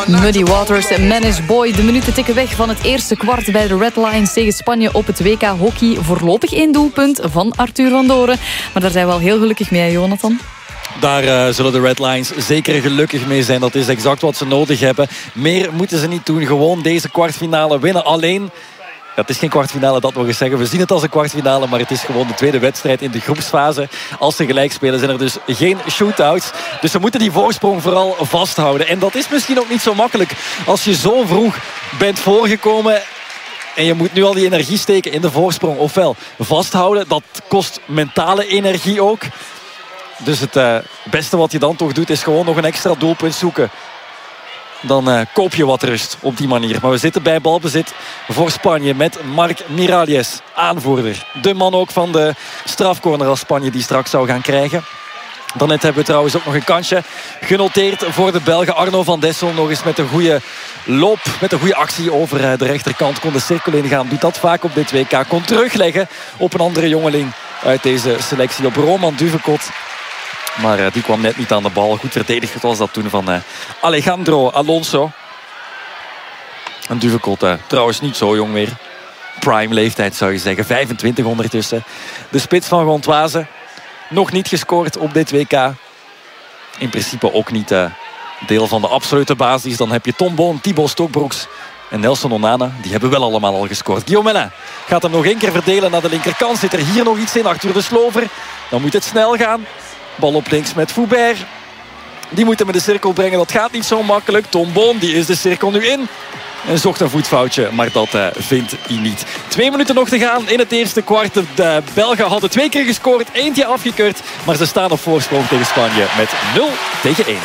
Muddy Waters en Manish Boy. De minuten tikken weg van het eerste kwart bij de Red Lions tegen Spanje op het WK Hockey. Voorlopig 1 doelpunt van Arthur van Doren. Maar daar zijn we wel heel gelukkig mee, Jonathan. Daar zullen de Red Lions zeker gelukkig mee zijn. Dat is exact wat ze nodig hebben. Meer moeten ze niet doen. Gewoon deze kwartfinale winnen. Alleen... Ja, het is geen kwartfinale, dat nog eens zeggen. We zien het als een kwartfinale, maar het is gewoon de tweede wedstrijd in de groepsfase. Als ze gelijk spelen zijn er dus geen shootouts. Dus ze moeten die voorsprong vooral vasthouden. En dat is misschien ook niet zo makkelijk als je zo vroeg bent voorgekomen. En je moet nu al die energie steken in de voorsprong. Ofwel vasthouden, dat kost mentale energie ook. Dus het beste wat je dan toch doet is gewoon nog een extra doelpunt zoeken. Dan koop je wat rust op die manier. Maar we zitten bij balbezit voor Spanje met Marc Miralles, aanvoerder. De man ook van de strafcorner als Spanje die straks zou gaan krijgen. Daarnet hebben we trouwens ook nog een kansje genoteerd voor de Belgen. Arno van Dessel nog eens met een goede loop, met een goede actie over de rechterkant. Kon de cirkel ingaan, doet dat vaak op dit WK. Kon terugleggen op een andere jongeling uit deze selectie, op Roman Duvekot. Maar die kwam net niet aan de bal. Goed verdedigd was dat toen van Alejandro Alonso. En Duvekot trouwens niet zo jong meer. Prime leeftijd zou je zeggen. 25 ondertussen. De spits van Gantoise. Nog niet gescoord op dit WK. In principe ook niet deel van de absolute basis. Dan heb je Tom Boon, Thibaut Stokbroeks en Nelson Onana. Die hebben wel allemaal al gescoord. Guillaume Mellin gaat hem nog één keer verdelen naar de linkerkant. Zit er hier nog iets in achter de Slover. Dan moet het snel gaan. Bal op links met Foubert. Die moet hem in de cirkel brengen. Dat gaat niet zo makkelijk. Tom Boon, die is de cirkel nu in. En zocht een voetfoutje, maar dat vindt hij niet. 2 minuten nog te gaan in het eerste kwart. De Belgen hadden 2 keer gescoord, eentje afgekeurd. Maar ze staan op voorsprong tegen Spanje met 0-1.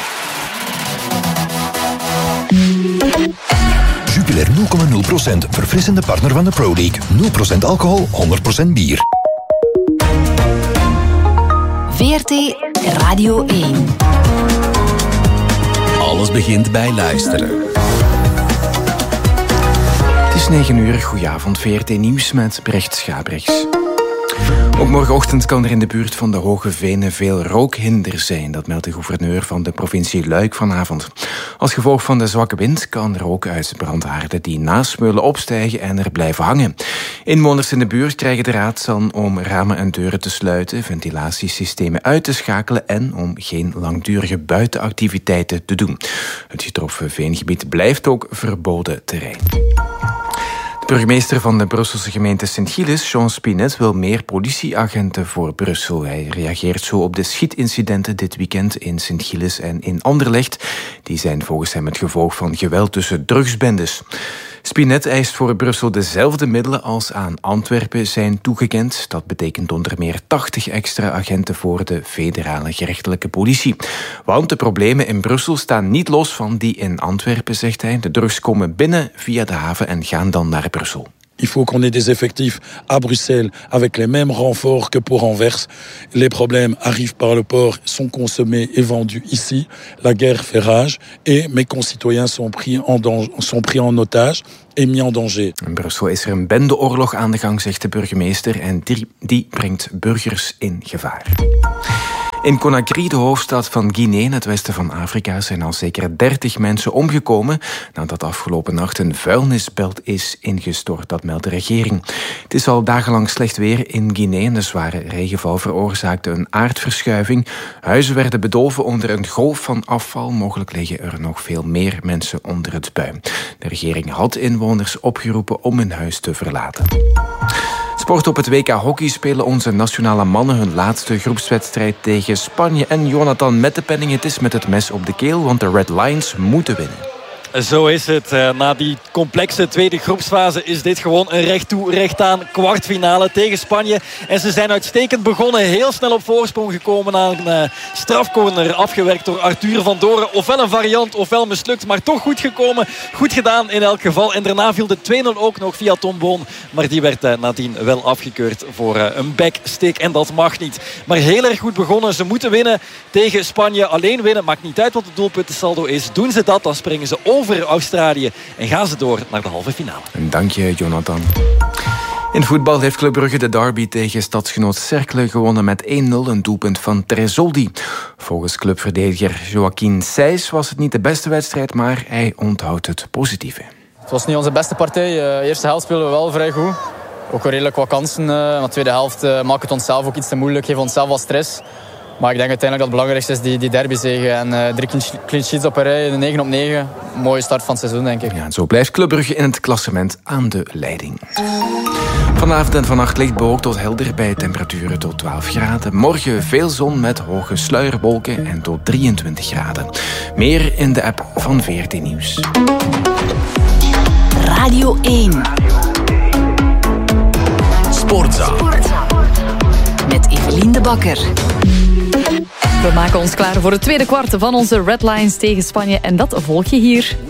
Jupiler 0,0%. Verfrissende partner van de Pro League. 0% alcohol, 100% bier. VRT Radio 1. Alles begint bij luisteren. Het is 9 uur. Goedenavond, VRT Nieuws met Brecht Schaabrechts. Ook morgenochtend kan er in de buurt van de Hoge Venen veel rookhinder zijn. Dat meldt de gouverneur van de provincie Luik vanavond. Als gevolg van de zwakke wind kan rook uit brandhaarden die na smeulen opstijgen en er blijven hangen. Inwoners in de buurt krijgen de raad dan om ramen en deuren te sluiten, ventilatiesystemen uit te schakelen en om geen langdurige buitenactiviteiten te doen. Het getroffen veengebied blijft ook verboden terrein. De burgemeester van de Brusselse gemeente Sint-Gilles, Jean Spinet, wil meer politieagenten voor Brussel. Hij reageert zo op de schietincidenten dit weekend in Sint-Gilles en in Anderlecht. Die zijn volgens hem het gevolg van geweld tussen drugsbendes. Spinet eist voor Brussel dezelfde middelen als aan Antwerpen zijn toegekend. Dat betekent onder meer 80 extra agenten voor de federale gerechtelijke politie. Want de problemen in Brussel staan niet los van die in Antwerpen, zegt hij. De drugs komen binnen via de haven en gaan dan naar Brussel. Il faut qu'on ait des effectifs à Bruxelles avec les mêmes renforts que pour Anvers. Les problèmes arrivent par le port, sont consommés et vendus ici. La guerre fait rage et mes concitoyens sont pris en otage et mis en danger. In Brussel is er een bendeoorlog aan de gang, zegt de burgemeester, en die brengt burgers in gevaar. In Conakry, de hoofdstad van Guinea, in het westen van Afrika, zijn al zeker 30 mensen omgekomen nadat afgelopen nacht een vuilnisbelt is ingestort. Dat meldt de regering. Het is al dagenlang slecht weer in Guinea en de zware regenval veroorzaakte een aardverschuiving. Huizen werden bedolven onder een golf van afval. Mogelijk liggen er nog veel meer mensen onder het puin. De regering had inwoners opgeroepen om hun huis te verlaten. Sport op het WK Hockey spelen onze nationale mannen hun laatste groepswedstrijd tegen Spanje. En Jonathan met de penning, het is met het mes op de keel, want de Red Lions moeten winnen. Zo is het. Na die complexe tweede groepsfase is dit gewoon een recht toe, recht aan kwartfinale tegen Spanje. En ze zijn uitstekend begonnen. Heel snel op voorsprong gekomen na een strafcorner afgewerkt door Arthur van Doren. Ofwel een variant, ofwel mislukt. Maar toch goed gekomen. Goed gedaan in elk geval. En daarna viel de 2-0 ook nog via Tom Boon. Maar die werd nadien wel afgekeurd voor een backstick. En dat mag niet. Maar heel erg goed begonnen. Ze moeten winnen tegen Spanje. Alleen winnen. Maakt niet uit wat het doelpuntensaldo is. Doen ze dat, dan springen ze over Australië en gaan ze door naar de halve finale. Dank je, Jonathan. In voetbal heeft Club Brugge de derby tegen stadsgenoot Cercle gewonnen met 1-0, een doelpunt van Tresoldi. Volgens clubverdediger Joaquin Seys was het niet de beste wedstrijd, maar hij onthoudt het positieve. Het was niet onze beste partij. De eerste helft spelen we wel vrij goed. Ook redelijk wat kansen. Maar de tweede helft maakt het onszelf ook iets te moeilijk. Geeft onszelf wat stress. Maar ik denk uiteindelijk dat het belangrijkste is die derbyzege. En 3 clean sheets op een rij, 9 op 9. Mooie start van het seizoen, denk ik. Ja, en zo blijft Club Brugge in het klassement aan de leiding. Vanavond en vannacht licht bewolkt tot helder bij temperaturen tot 12 graden. Morgen veel zon met hoge sluierwolken en tot 23 graden. Meer in de app van VRT Nieuws. Radio 1. Sportza. Met Evelien de Bakker. We maken ons klaar voor het tweede kwart van onze Red Lions tegen Spanje. En dat volg je hier.